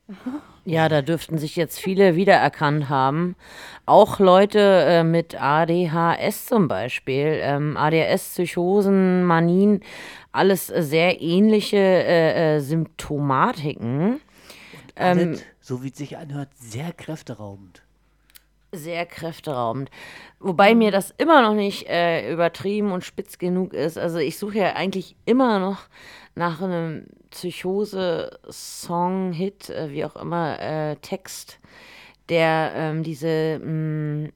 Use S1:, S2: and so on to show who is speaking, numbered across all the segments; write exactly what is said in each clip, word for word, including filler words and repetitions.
S1: Ja, da dürften sich jetzt viele wiedererkannt haben. Auch Leute äh, mit A D H S zum Beispiel, ähm, A D H S, Psychosen, Manien, alles äh, sehr ähnliche äh, äh, Symptomatiken.
S2: Und alles,
S1: Ähm,
S2: so wie es sich anhört, sehr kräfteraubend.
S1: Sehr kräfteraubend. Wobei mir
S3: Mhm.
S1: das immer noch nicht äh, übertrieben und spitz genug ist. Also ich suche ja eigentlich immer noch nach einem Psychose-Song, Hit, äh, wie auch immer, äh, Text, der ähm, diese, mh,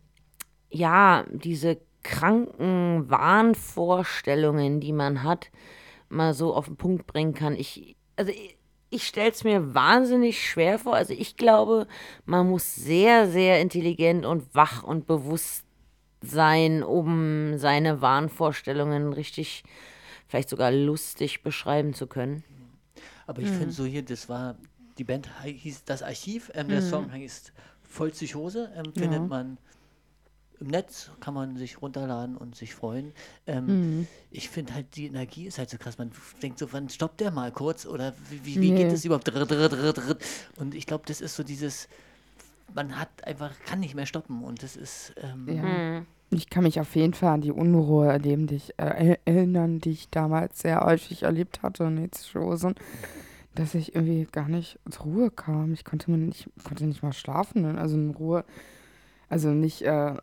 S1: ja, diese kranken Wahnvorstellungen, die man hat, mal so auf den Punkt bringen kann. Ich, also ich, ich stelle es mir wahnsinnig schwer vor. Also ich glaube, man muss sehr, sehr intelligent und wach und bewusst sein, um seine Wahnvorstellungen richtig, vielleicht sogar lustig beschreiben zu können.
S2: Aber ich finde
S3: Mhm.
S2: so hier, das war, die Band hei- hieß Das Archiv, ähm, der
S3: Mhm.
S2: Song heißt Voll Psychose, ähm, findet
S3: Ja.
S2: man im Netz, kann man sich runterladen und sich freuen. Ähm,
S3: Mhm.
S2: ich finde halt, die Energie ist halt so krass. Man denkt so, wann stoppt der mal kurz? Oder wie, wie, wie geht
S3: Nee.
S2: es überhaupt? Drrr, drrr, drrr, drrr. Und ich glaube, das ist so dieses, man hat einfach, kann nicht mehr stoppen. Und das ist, ähm,
S3: Ja. Ich kann mich auf jeden Fall an die Unruhe erleben, die ich, äh, erinnern, die ich damals sehr häufig erlebt hatte in Hitzchosen, dass ich irgendwie gar nicht zur Ruhe kam. Ich konnte mir nicht, konnte nicht mal schlafen, ne? Also in Ruhe, also nicht äh,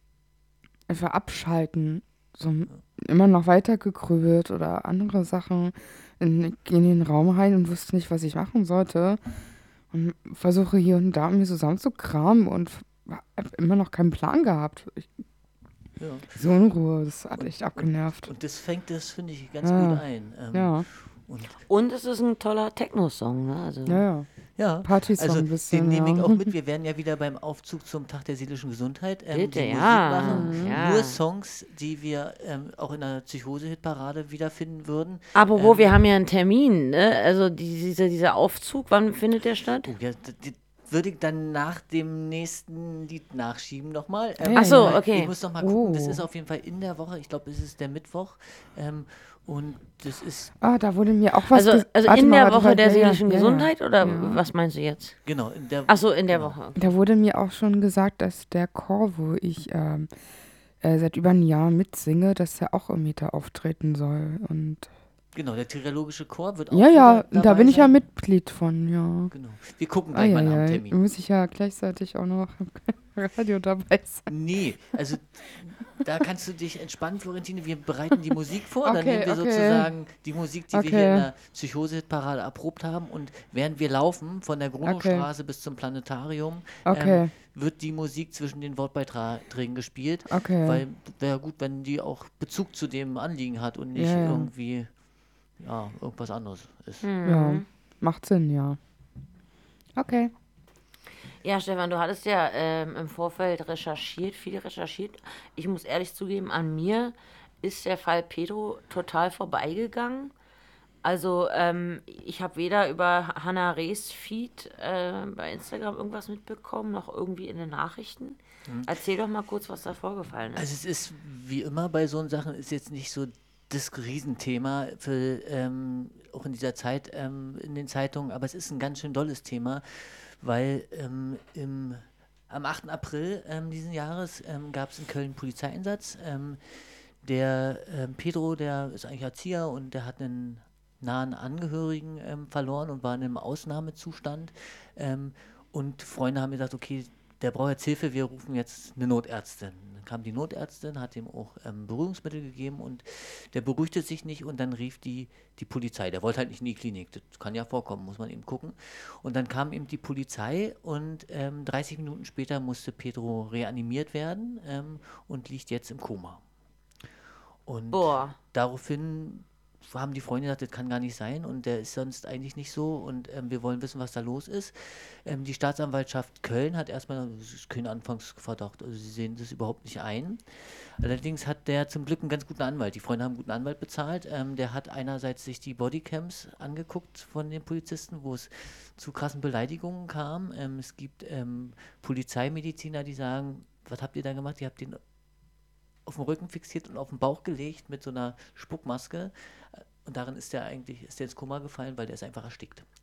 S3: einfach abschalten, so immer noch weiter gegrübelt oder andere Sachen. In, ich gehe in den Raum rein und wusste nicht, was ich machen sollte und versuche hier und da mir zusammenzukramen und habe immer noch keinen Plan gehabt. Ich,
S2: ja.
S3: so in Ruhe, das hat
S2: Und,
S3: echt
S2: und,
S3: abgenervt.
S2: und das fängt das, finde ich, ganz gut
S3: Ja,
S2: ein. Ähm,
S3: ja,
S2: und
S1: Und es ist ein toller Techno-Song, ne?
S3: ja,
S1: Also,
S3: ja.
S2: ja,
S3: Partysong
S2: also
S3: ein
S2: den
S3: bisschen,
S2: nehme ich
S3: ja.
S2: auch mit. Wir werden ja wieder beim Aufzug zum Tag der seelischen Gesundheit ähm,
S1: bitte,
S2: die Musik
S1: ja,
S2: machen.
S3: Mhm.
S2: Nur
S1: ja.
S2: Songs, die wir ähm, auch in der Psychose-Hitparade wiederfinden würden.
S1: Apropos,
S2: Ähm,
S1: wir haben ja einen Termin, ne? Also die, dieser, dieser Aufzug, wann findet der statt?
S2: oh, ja, d- d- würde ich dann nach dem nächsten Lied nachschieben nochmal.
S3: Ah,
S2: Ähm,
S1: Ach
S3: ja,
S1: so,
S3: ja.
S2: weil ich
S1: okay.
S2: muss noch mal gucken, das ist
S3: Oh.
S2: auf jeden Fall in der Woche. Ich glaube, es ist der Mittwoch. Ähm, und das ist,
S3: Ah, da wurde mir auch was
S1: Also,
S3: gesagt.
S1: also
S3: Warte
S1: in
S3: mal,
S1: der
S3: warte,
S1: Woche
S3: warte.
S1: der
S3: Ja, ja,
S1: seelischen
S3: ja, ja.
S1: Gesundheit oder
S3: Ja.
S1: was meinst du jetzt?
S2: genau, in der,
S1: Ach so, in der
S2: genau.
S1: Woche, okay.
S3: Da wurde mir auch schon gesagt, dass der Chor, wo ich ähm, äh, seit über einem Jahr mitsinge, dass er auch im Meter auftreten soll. Und
S2: Genau, der Triologische Chor wird
S3: ja,
S2: auch
S3: ja,
S2: wieder
S3: da
S2: dabei
S3: bin ich ja
S2: sein.
S3: Mitglied von, ja.
S2: Genau. Wir gucken
S3: Ah,
S2: gleich
S3: ja,
S2: mal nach dem
S3: ja.
S2: Termin.
S3: Muss ich ja gleichzeitig auch noch im Radio dabei sein.
S2: Nee, also da kannst du dich entspannen, Florentine. Wir bereiten die Musik vor, dann nehmen
S3: Okay,
S2: wir
S3: okay.
S2: sozusagen die Musik, die wir hier in
S3: Okay,
S2: der Psychose-Parade erprobt haben. Und während wir laufen, von der
S3: okay,
S2: Grunow-Straße bis zum Planetarium, ähm,
S3: okay,
S2: wird die Musik zwischen den Wortbeiträgen gespielt,
S3: okay.
S2: weil wäre gut, wenn die auch Bezug zu dem Anliegen hat und nicht
S3: Ja, ja.
S2: irgendwie, ja, irgendwas anderes ist.
S3: Ja,
S1: Hm.
S3: macht Sinn, ja. Okay.
S1: Ja, Stefan, du hattest ja ähm, im Vorfeld recherchiert, viel recherchiert. Ich muss ehrlich zugeben, an mir ist der Fall Pedro total vorbeigegangen. Also, ähm, ich habe weder über Hannah Rehs Feed äh, bei Instagram irgendwas mitbekommen, noch irgendwie in den Nachrichten. Erzähl doch mal kurz, was da vorgefallen
S2: Also
S1: ist.
S2: es ist wie immer bei so Sachen, ist jetzt nicht so das Riesenthema für, ähm, auch in dieser Zeit ähm, in den Zeitungen, aber es ist ein ganz schön dolles Thema, weil ähm, im, am achten April ähm, diesen Jahres ähm, gab es in Köln einen Polizeieinsatz. Ähm, der ähm, Pedro, der ist eigentlich Erzieher und der hat einen nahen Angehörigen ähm, verloren und war in einem Ausnahmezustand. Ähm, und Freunde haben gesagt, okay, der braucht jetzt Hilfe, wir rufen jetzt eine Notärztin. Dann kam die Notärztin, hat ihm auch ähm, Beruhigungsmittel gegeben und der beruhigte sich nicht und dann rief die, die Polizei. Der wollte halt nicht in die Klinik, das kann ja vorkommen, muss man eben gucken. Und dann kam eben die Polizei und ähm, dreißig Minuten später musste Pedro reanimiert werden ähm, und liegt jetzt im Koma. Und
S1: Boah,
S2: daraufhin haben die Freunde gesagt, das kann gar nicht sein und der ist sonst eigentlich nicht so und ähm, wir wollen wissen, was da los ist. Ähm, die Staatsanwaltschaft Köln hat erstmal, das ist kein Anfangsverdacht, also sie sehen das überhaupt nicht ein. Allerdings hat der zum Glück einen ganz guten Anwalt. Die Freunde haben einen guten Anwalt bezahlt. Ähm, der hat einerseits sich die Bodycams angeguckt von den Polizisten, wo es zu krassen Beleidigungen kam. Ähm, es gibt ähm, Polizeimediziner, die sagen, was habt ihr da gemacht? Ihr habt den auf den Rücken fixiert und auf den Bauch gelegt mit so einer Spuckmaske. Und darin ist der eigentlich, ist der ins Koma gefallen, weil der ist einfach erstickt.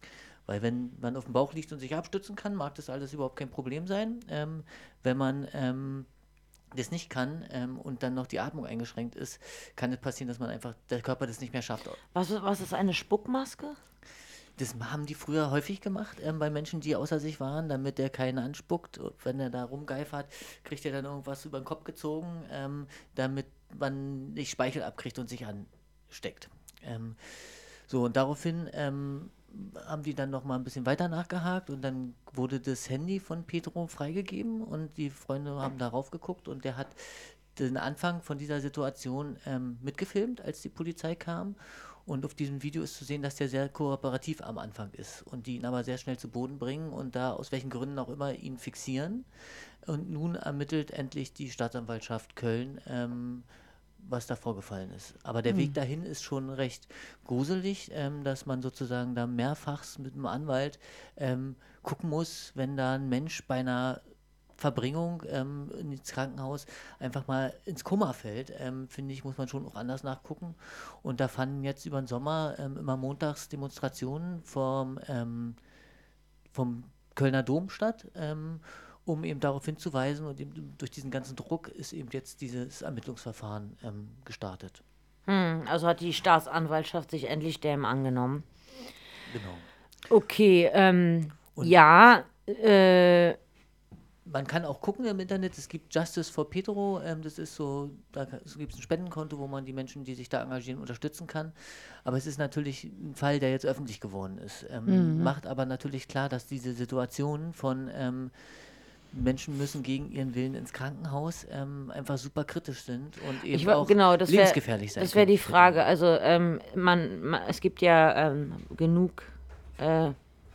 S2: Weil wenn man auf dem Bauch liegt und sich abstützen kann, mag das alles überhaupt kein Problem sein. Ähm, wenn man ähm, das nicht kann ähm, und dann noch die Atmung eingeschränkt ist, kann es passieren, dass man einfach, der Körper das nicht mehr schafft.
S1: Was, ist- was ist eine Spuckmaske?
S2: Das haben die früher häufig gemacht ähm, bei Menschen, die außer sich waren, damit der keinen anspuckt. Und wenn er da rumgeifert, kriegt er dann irgendwas über den Kopf gezogen, ähm, damit man nicht Speichel abkriegt und sich ansteckt. Ähm, so, und daraufhin ähm, haben die dann noch mal ein bisschen weiter nachgehakt und dann wurde das Handy von Pedro freigegeben und die Freunde haben darauf geguckt und der hat den Anfang von dieser Situation ähm, mitgefilmt, als die Polizei kam. Und auf diesem Video ist zu sehen, dass der sehr kooperativ am Anfang ist und die ihn aber sehr schnell zu Boden bringen und da aus welchen Gründen auch immer ihn fixieren. Und nun ermittelt endlich die Staatsanwaltschaft Köln, ähm, was da vorgefallen ist. Aber der Weg dahin ist schon recht gruselig, ähm, dass man sozusagen da mehrfachs mit einem Anwalt ähm, gucken muss, wenn da ein Mensch bei einer Verbringung ähm, ins Krankenhaus einfach mal ins Koma fällt, ähm, finde ich, muss man schon auch anders nachgucken. Und da fanden jetzt über den Sommer ähm, immer montags Demonstrationen vom, ähm, vom Kölner Dom statt, ähm, um eben darauf hinzuweisen und eben durch diesen ganzen Druck ist eben jetzt dieses Ermittlungsverfahren ähm, gestartet.
S1: Hm, also hat die Staatsanwaltschaft sich endlich dem angenommen.
S2: Genau.
S1: Okay, ähm,
S2: Und-
S1: ja, äh,
S2: Man kann auch gucken im Internet, es gibt Justice for Pedro, ähm, das ist so, da gibt es ein Spendenkonto, wo man die Menschen, die sich da engagieren, unterstützen kann. Aber es ist natürlich ein Fall, der jetzt öffentlich geworden ist. Ähm, Macht aber natürlich klar, dass diese Situation von ähm, Menschen müssen gegen ihren Willen ins Krankenhaus ähm, einfach super kritisch sind und eben
S1: ich wa-
S2: auch
S1: genau, das wäre
S2: lebensgefährlich sein
S1: das wäre die
S2: können für
S1: Frage. Also ähm, man, man, es gibt ja ähm, genug. Äh,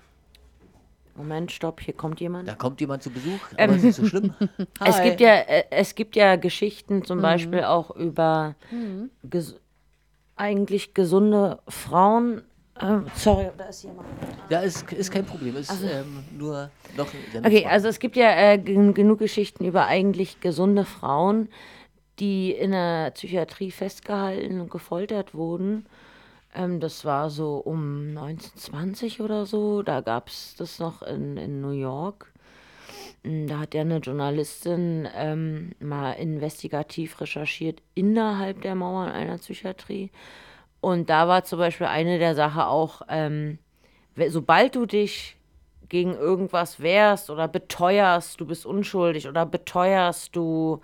S1: Moment, stopp, hier kommt jemand.
S2: Da kommt jemand zu Besuch, aber es ist nicht so schlimm.
S1: Es
S2: Hi.
S1: gibt ja, äh, es gibt ja Geschichten zum Beispiel auch über ges eigentlich gesunde Frauen. Ähm, sorry, da ist jemand.
S2: Ja, ist, ist kein Problem, ist ähm, nur noch ein
S1: Okay, also es gibt ja äh, gen- genug Geschichten über eigentlich gesunde Frauen, die in der Psychiatrie festgehalten und gefoltert wurden. Ähm, das war so um neunzehnhundertzwanzig oder so. Da gab es das noch in, in New York. Mm, Da hat ja eine Journalistin ähm, mal investigativ recherchiert innerhalb der Mauern einer Psychiatrie. Und da war zum Beispiel eine der Sachen auch, ähm, we- sobald du dich gegen irgendwas wehrst oder beteuerst, du bist unschuldig oder beteuerst, du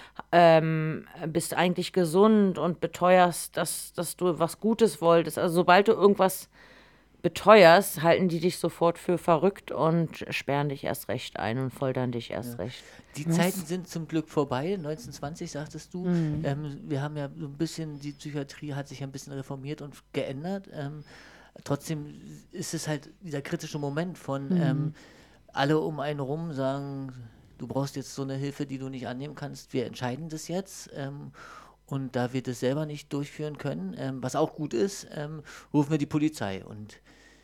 S1: ähm, bist eigentlich gesund und beteuerst, dass, dass du was Gutes wolltest. Also sobald du irgendwas beteuerst, halten die dich sofort für verrückt und sperren dich erst recht ein und foltern dich erst recht.
S2: Die Zeiten sind zum Glück vorbei. neunzehnhundertzwanzig sagtest du. Ähm, wir haben ja so ein bisschen, die Psychiatrie hat sich ein bisschen reformiert und geändert. Ähm, trotzdem ist es halt dieser kritische Moment von ähm, alle um einen rum sagen, du brauchst jetzt so eine Hilfe, die du nicht annehmen kannst. Wir entscheiden das jetzt. Ähm, und da wir das selber nicht durchführen können, ähm, was auch gut ist, ähm, rufen wir die Polizei. Und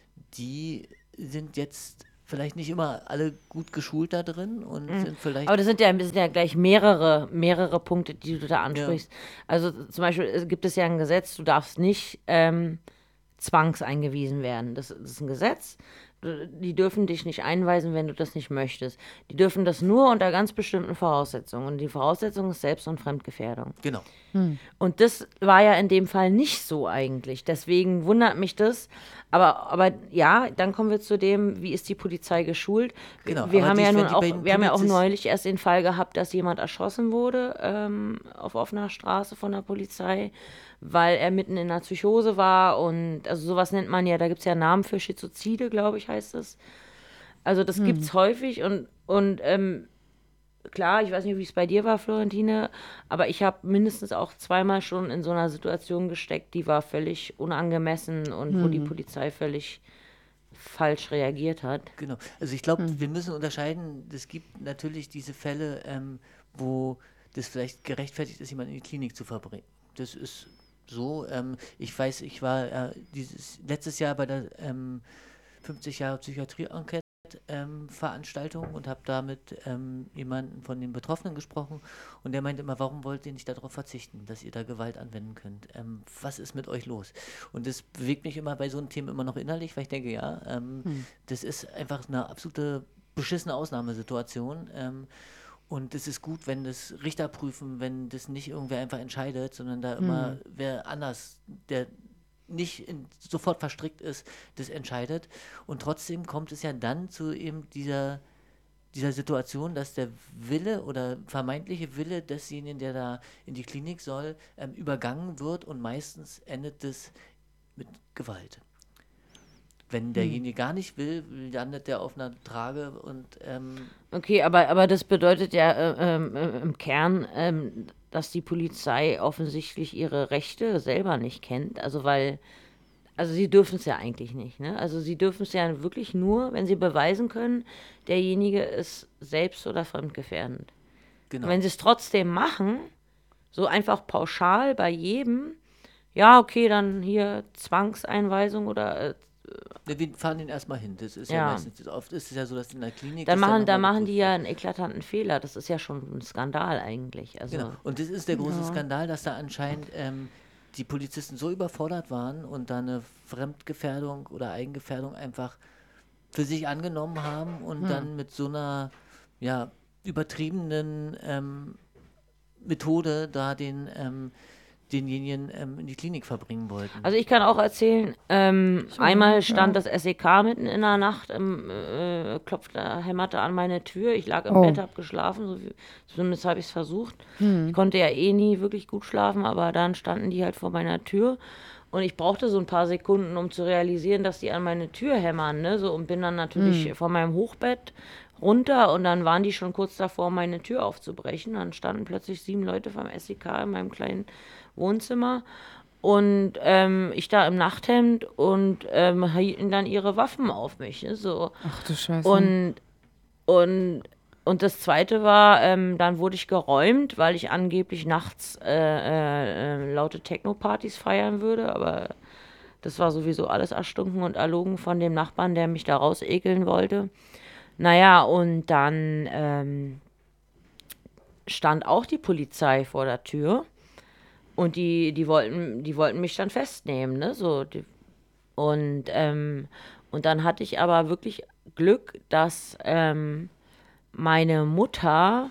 S2: die sind jetzt vielleicht nicht immer alle gut geschult da drin und sind vielleicht.
S1: Aber das sind ja, das sind ja gleich mehrere, mehrere Punkte, die du da ansprichst. Also zum Beispiel äh, gibt es ja ein Gesetz, du darfst nicht ähm, zwangseingewiesen werden. Das, das ist ein Gesetz. Du- Die dürfen dich nicht einweisen, wenn du das nicht möchtest. Die dürfen das nur unter ganz bestimmten Voraussetzungen. Und die Voraussetzung ist Selbst- und Fremdgefährdung.
S2: Genau.
S1: Und das war ja in dem Fall nicht so eigentlich. Deswegen wundert mich das. Aber, aber ja, dann kommen wir zu dem, wie ist die Polizei geschult? Wir,
S2: Genau,
S1: wir
S2: aber
S1: haben
S2: die-
S1: ja
S2: wenn
S1: nun
S2: die
S1: auch,
S2: beiden
S1: wir haben ja auch
S2: Polizisten-
S1: neulich erst den Fall gehabt, dass jemand erschossen wurde ähm, auf offener Straße von der Polizei, weil er mitten in einer Psychose war. Und also sowas nennt man ja, da gibt es ja Namen für Schizozide, glaube ich, heißt es. Also das gibt's häufig und, und ähm, klar, ich weiß nicht, wie es bei dir war, Florentine, aber ich habe mindestens auch zweimal schon in so einer Situation gesteckt, die war völlig unangemessen und wo die Polizei völlig falsch reagiert hat.
S2: Genau. Also ich glaube, wir müssen unterscheiden, es gibt natürlich diese Fälle, ähm, wo das vielleicht gerechtfertigt ist, jemanden in die Klinik zu verbringen. Das ist so. Ähm, ich weiß, ich war äh, dieses letztes Jahr bei der ähm, fünfzig Jahre Psychiatrie-Enquete Gewaltveranstaltung ähm, und habe da mit ähm, jemandem von den Betroffenen gesprochen und der meinte immer, warum wollt ihr nicht darauf verzichten, dass ihr da Gewalt anwenden könnt? Ähm, was ist mit euch los? Und das bewegt mich immer bei so einem Thema immer noch innerlich, weil ich denke, ja, ähm, hm. das ist einfach eine absolute beschissene Ausnahmesituation. Ähm, Und es ist gut, wenn das Richter prüfen, wenn das nicht irgendwer einfach entscheidet, sondern da immer hm. wer anders, der nicht in, sofort verstrickt ist, das entscheidet. Und trotzdem kommt es ja dann zu eben dieser, dieser Situation, dass der Wille oder vermeintliche Wille desjenigen, der da in die Klinik soll, ähm, übergangen wird und meistens endet es mit Gewalt. Wenn derjenige hm. gar nicht will, landet der auf einer Trage und ähm
S1: okay, aber, aber das bedeutet ja äh, äh, im Kern, äh, dass die Polizei offensichtlich ihre Rechte selber nicht kennt. Also weil, also sie dürfen es ja eigentlich nicht, ne? Also sie dürfen es ja wirklich nur, wenn sie beweisen können, derjenige ist selbst- oder fremdgefährdend. Genau. Und wenn sie es trotzdem machen, so einfach pauschal bei jedem, ja, okay, dann hier Zwangseinweisung oder äh,
S2: wir fahren den erstmal hin. Das ist ja, ja meistens, oft ist es ja so, dass in der Klinik.
S1: Dann machen, da machen die ja einen eklatanten Fehler. Das ist ja schon ein Skandal eigentlich. Also
S2: genau. Und das ist der große ja. Skandal, dass da anscheinend ähm, die Polizisten so überfordert waren und da eine Fremdgefährdung oder Eigengefährdung einfach für sich angenommen haben und hm. dann mit so einer ja, übertriebenen ähm, Methode da den ähm, denjenigen ähm, in die Klinik verbringen wollten.
S1: Also ich kann auch erzählen, ähm, Schon, einmal stand ja. das S E K mitten in der Nacht, ähm, äh, klopfte, hämmerte an meine Tür. Ich lag im oh. Bett, hab geschlafen, so wie, zumindest habe ich es versucht. Hm. Ich konnte ja eh nie wirklich gut schlafen, aber dann standen die halt vor meiner Tür. Und ich brauchte so ein paar Sekunden, um zu realisieren, dass die an meine Tür hämmern, ne? So, und bin dann natürlich hm. von meinem Hochbett runter und dann waren die schon kurz davor, meine Tür aufzubrechen. Dann standen plötzlich sieben Leute vom S E K in meinem kleinen Wohnzimmer und ähm, ich da im Nachthemd und ähm, hielten dann ihre Waffen auf mich. Ne, so.
S3: Ach du Scheiße.
S1: Und, und, und das Zweite war, ähm, dann wurde ich geräumt, weil ich angeblich nachts äh, äh, laute Techno-Partys feiern würde, aber das war sowieso alles erstunken und erlogen von dem Nachbarn, der mich da rausekeln wollte. Naja, und dann ähm, stand auch die Polizei vor der Tür. Und die, die wollten, die wollten mich dann festnehmen, ne? So, die, und, ähm, und dann hatte ich aber wirklich Glück, dass ähm, meine Mutter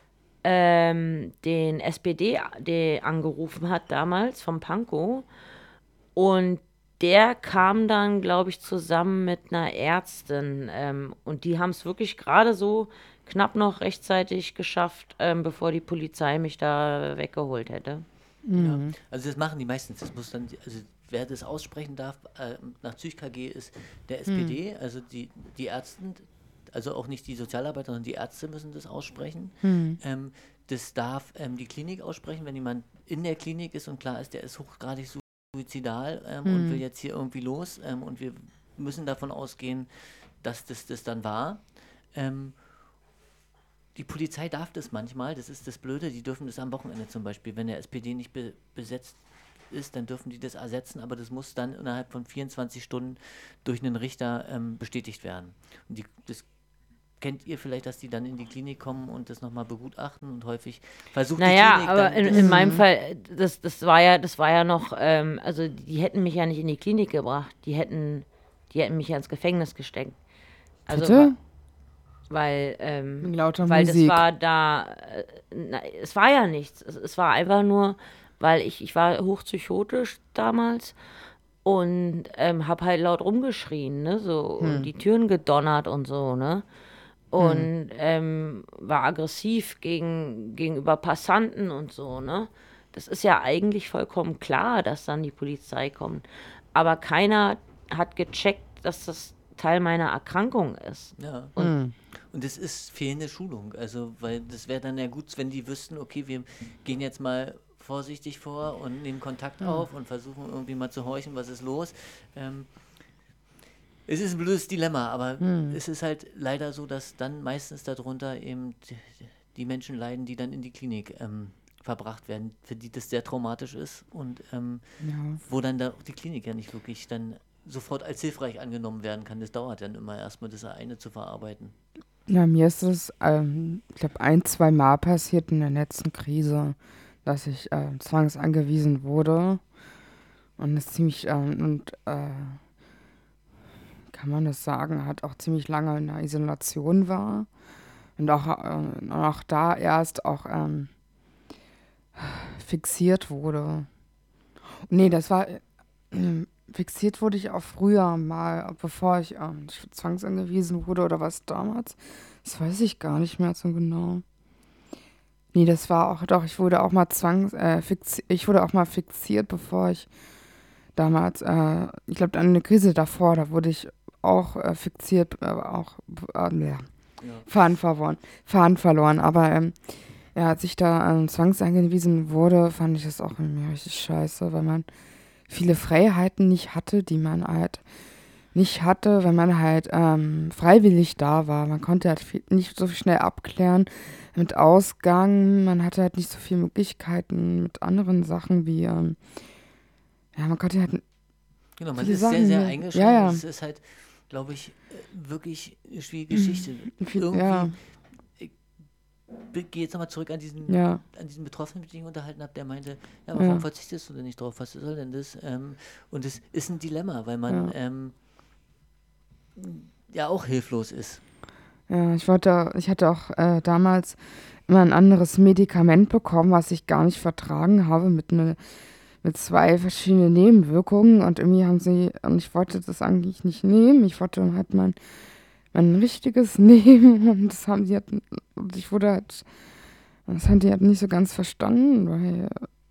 S1: ähm, den S P D de angerufen hat damals vom Pankow. Und der kam dann, glaube ich, zusammen mit einer Ärztin. Ähm, und die haben es wirklich gerade so knapp noch rechtzeitig geschafft, ähm, bevor die Polizei mich da weggeholt hätte.
S2: Mhm. Ja, also das machen die meistens. Das muss dann, also wer das aussprechen darf, äh, nach Psych-K G ist der S P D, mhm. also die, die Ärzte, also auch nicht die Sozialarbeiter, sondern die Ärzte müssen das aussprechen. Mhm. Ähm, das darf ähm, die Klinik aussprechen, wenn jemand in der Klinik ist und klar ist, der ist hochgradig suizidal ähm, mhm. und will jetzt hier irgendwie los ähm, und wir müssen davon ausgehen, dass das das dann war. Ähm, Die Polizei darf das manchmal, das ist das Blöde, die dürfen das am Wochenende zum Beispiel, wenn der S P D nicht be- besetzt ist, dann dürfen die das ersetzen, aber das muss dann innerhalb von vierundzwanzig Stunden durch einen Richter ähm, bestätigt werden. Und die, das kennt ihr vielleicht, dass die dann in die Klinik kommen und das nochmal begutachten und häufig versucht
S1: naja,
S2: die Klinik
S1: aber
S2: dann...
S1: in, in meinem Fall, das, das war ja, das war ja noch, ähm, also die hätten mich ja nicht in die Klinik gebracht, die hätten, die hätten mich ja ins Gefängnis gesteckt. Also,
S3: Bitte?
S1: Weil, ähm,
S3: Lauter
S1: weil
S3: Musik.
S1: das war da, äh, na, es war ja nichts. Es, es war einfach nur, weil ich, ich war hochpsychotisch damals und ähm, hab halt laut rumgeschrien, ne, so, hm. und die Türen gedonnert und so, ne, und hm. ähm, war aggressiv gegen, gegenüber Passanten und so, ne. Das ist ja eigentlich vollkommen klar, dass dann die Polizei kommt, aber keiner hat gecheckt, dass das Teil meiner Erkrankung ist.
S2: Ja.
S1: Und
S2: hm. Und das ist fehlende Schulung, also weil das wäre dann ja gut, wenn die wüssten, okay, wir gehen jetzt mal vorsichtig vor und nehmen Kontakt ja. auf und versuchen irgendwie mal zu horchen, was ist los. Ähm, es ist ein blödes Dilemma, aber hm. es ist halt leider so, dass dann meistens darunter eben die Menschen leiden, die dann in die Klinik ähm, verbracht werden, für die das sehr traumatisch ist und ähm, ja. wo dann da die Klinik ja nicht wirklich dann sofort als hilfreich angenommen werden kann. Das dauert dann immer erstmal, das eine zu verarbeiten.
S3: Ja, mir ist es, ähm, ich glaube, ein, zwei Mal passiert in der letzten Krise, dass ich äh, zwangsangewiesen wurde und es ziemlich, ähm, und äh, kann man das sagen, halt auch ziemlich lange in der Isolation war und auch, äh, auch da erst auch ähm, fixiert wurde. Nee, das war, äh, fixiert wurde ich auch früher mal, bevor ich ähm, zwangsangewiesen wurde oder was damals. Das weiß ich gar nicht mehr so genau. Nee, das war auch, doch, ich wurde auch mal zwangs, äh, fixi- ich wurde auch mal fixiert, bevor ich damals, äh, ich glaube, an der Krise davor, da wurde ich auch äh, fixiert, aber auch, äh, ja,
S2: Ja.
S3: Faden verloren, Faden verloren. Aber ähm, ja, als ich da ähm, zwangsangewiesen wurde, fand ich das auch irgendwie richtig scheiße, weil man viele Freiheiten nicht hatte, die man halt nicht hatte, wenn man halt ähm, freiwillig da war. Man konnte halt viel, nicht so schnell abklären mit Ausgang. Man hatte halt nicht so viele Möglichkeiten mit anderen Sachen wie, ähm, ja, man konnte halt
S2: Genau, man
S3: viele
S2: ist sehr,
S3: Sachen,
S2: sehr
S3: ja,
S2: eingeschränkt.
S3: ja, ja.
S2: Und es ist halt, glaube ich, äh, wirklich eine schwierige Geschichte.
S3: Viel,
S2: Irgendwie,
S3: ja,
S2: ich be- gehe jetzt nochmal zurück an diesen,
S3: ja,
S2: an diesen Betroffenen, mit dem ich unterhalten habe, der meinte, ja, aber
S3: ja,
S2: warum verzichtest du denn nicht drauf? Was soll denn das? Ähm, und es ist ein Dilemma, weil man
S3: ja.
S2: ähm, ja auch hilflos ist.
S3: Ja, ich wollte, ich hatte auch äh, damals immer ein anderes Medikament bekommen, was ich gar nicht vertragen habe, mit, ne, mit zwei verschiedenen Nebenwirkungen. Und irgendwie haben sie, und ich wollte das eigentlich nicht nehmen. Ich wollte halt mein, mein richtiges nehmen. Und das haben sie halt, und ich wurde halt, das haben die halt nicht so ganz verstanden, weil,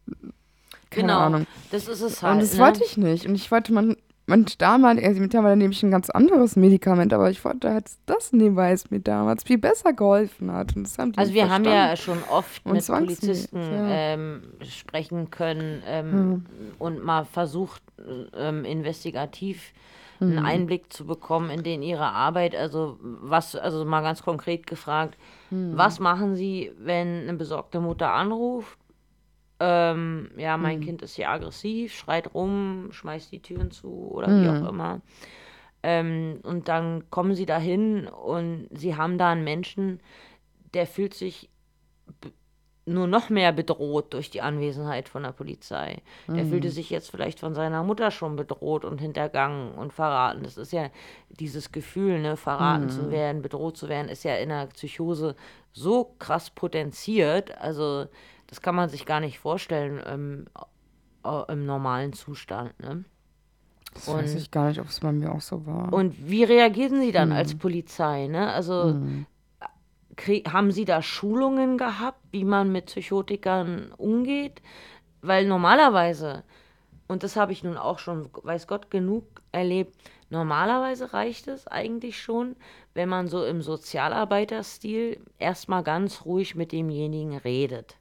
S3: keine
S1: Genau,
S3: Ahnung.
S1: das ist es
S3: Und
S1: halt,
S3: das
S1: ne?
S3: wollte ich nicht. Und ich wollte man, man damals, also mittlerweile nehme ich ein ganz anderes Medikament, aber ich wollte halt das nehmen, weil es mir damals viel besser geholfen hat. Und das haben die
S1: Also
S3: nicht
S1: wir haben
S3: verstanden.
S1: ja schon oft
S3: Und
S1: mit
S3: Zwangsme-
S1: Polizisten
S3: ja.
S1: ähm, sprechen können ähm,
S3: Ja.
S1: und mal versucht, ähm, investigativ einen
S3: Hm.
S1: Einblick zu bekommen in den ihre Arbeit. Also was, also mal ganz konkret gefragt,
S3: Hm.
S1: was machen Sie, wenn eine besorgte Mutter anruft? Ähm, ja, mein
S3: Hm.
S1: Kind ist hier aggressiv, schreit rum, schmeißt die Türen zu oder wie auch
S3: Hm.
S1: immer. Ähm, und dann kommen sie dahin und sie haben da einen Menschen, der fühlt sich b- nur noch mehr bedroht durch die Anwesenheit von der Polizei. Der fühlte
S3: Hm.
S1: sich jetzt vielleicht von seiner Mutter schon bedroht und hintergangen und verraten. Das ist ja dieses Gefühl, ne, verraten zu
S3: Hm.
S1: werden, bedroht zu werden, ist ja in der Psychose so krass potenziert. Also das kann man sich gar nicht vorstellen ähm, au- im normalen Zustand. Ne?
S3: Das weiß
S1: Und,
S3: ich gar nicht, ob es bei mir auch so war.
S1: und wie reagieren Sie dann als
S3: Hm.
S1: Polizei? Ne? Also
S3: Hm.
S1: Krie- haben Sie da Schulungen gehabt, wie man mit Psychotikern umgeht? Weil normalerweise, und das habe ich nun auch schon, weiß Gott, genug erlebt, normalerweise reicht es eigentlich schon, wenn man so im Sozialarbeiterstil erstmal ganz ruhig mit demjenigen redet.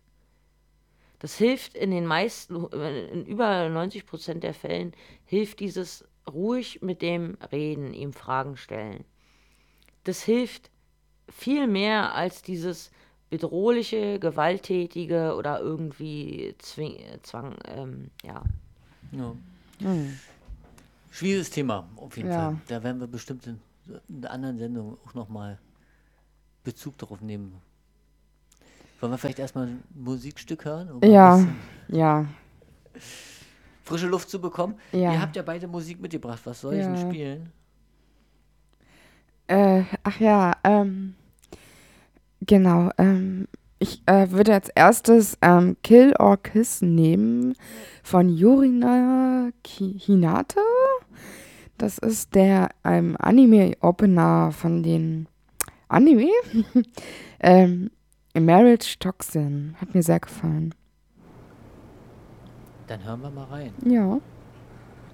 S1: Das hilft in den meisten, in über neunzig Prozent der Fällen, hilft dieses ruhig mit dem Reden, ihm Fragen stellen. Das hilft viel mehr als dieses bedrohliche, gewalttätige oder irgendwie Zwing, Zwang, ähm, ja.
S2: Ja.
S3: Hm.
S2: Schwieriges Thema, auf jeden
S3: Ja.
S2: Fall. Da werden wir bestimmt in, in einer anderen Sendung auch nochmal Bezug darauf nehmen. Wollen wir vielleicht erstmal ein Musikstück hören, um ein
S3: Ja,
S2: bisschen
S3: ja,
S2: frische Luft zu bekommen?
S3: ja.
S2: Ihr habt ja beide Musik mitgebracht. Was soll ich denn
S3: Ja.
S2: spielen?
S3: Äh, ach ja, ähm, genau, ähm, ich äh, würde als erstes ähm, Kill or Kiss nehmen von Yurina Ki- Hinata. Das ist der ähm, Anime-Opener von den Anime. ähm, Marriage Toxin. Hat mir sehr gefallen.
S2: Dann hören wir mal rein.
S3: Ja.